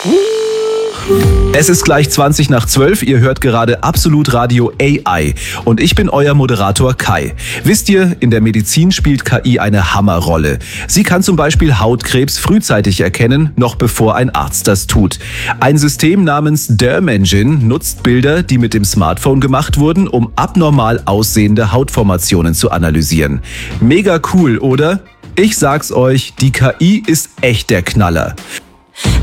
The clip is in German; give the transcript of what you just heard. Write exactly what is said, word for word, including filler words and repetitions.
Es ist gleich zwanzig nach zwölf, ihr hört gerade Absolut Radio A I und ich bin euer Moderator Kai. Wisst ihr, in der Medizin spielt K I eine Hammerrolle. Sie kann zum Beispiel Hautkrebs frühzeitig erkennen, noch bevor ein Arzt das tut. Ein System namens Derm Engine nutzt Bilder, die mit dem Smartphone gemacht wurden, um abnormal aussehende Hautformationen zu analysieren. Mega cool, oder? Ich sag's euch, die K I ist echt der Knaller.